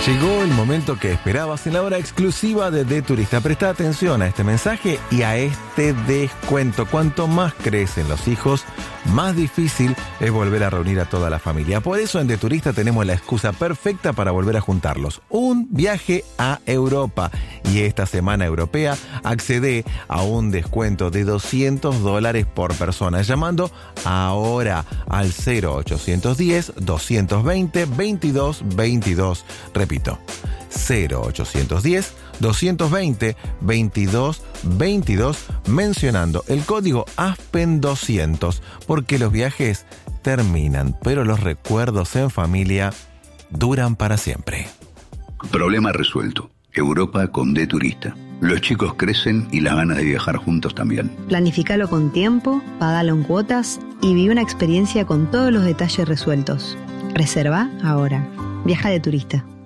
Llegó el momento que esperabas en la hora exclusiva de Turista. Presta atención a este mensaje y a este descuento. Cuanto más crecen los hijos, más difícil es volver a reunir a toda la familia. Por eso en De Turista tenemos la excusa perfecta para volver a juntarlos. Un viaje a Europa. Y esta semana europea accede a un descuento de $200 por persona. Llamando ahora al 0810-220-2222. Repito, 0810-220-2222 mencionando el código ASPEN200, porque los viajes terminan, pero los recuerdos en familia duran para siempre. Problema resuelto. Europa con De Turista. Los chicos crecen y las ganas de viajar juntos también. Planificalo con tiempo, pagalo en cuotas y vive una experiencia con todos los detalles resueltos. Reserva ahora. Viaja De Turista.